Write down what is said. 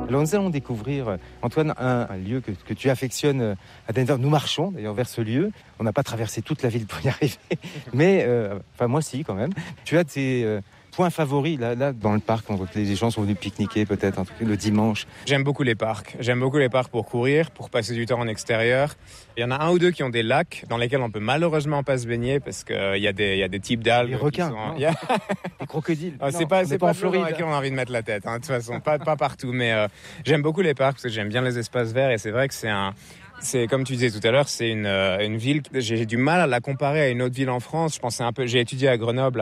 Alors nous allons découvrir, Antoine, un lieu que tu affectionnes à Denver. Nous marchons d'ailleurs vers ce lieu. On n'a pas traversé toute la ville pour y arriver, mais moi si quand même. Tu as tes points favoris là dans le parc, on voit que les gens sont venus pique-niquer peut-être le dimanche. J'aime beaucoup les parcs pour courir, pour passer du temps en extérieur. Il y en a un ou deux qui ont des lacs dans lesquels on peut malheureusement pas se baigner parce qu'il y a des types d'algues. Les requins, les crocodiles. C'est pas en Floride dans laquelle on a envie de mettre la tête, de toute façon, pas partout. Mais j'aime beaucoup les parcs parce que j'aime bien les espaces verts et c'est vrai que c'est comme tu disais tout à l'heure, c'est une ville. J'ai du mal à la comparer à une autre ville en France. J'ai étudié à Grenoble.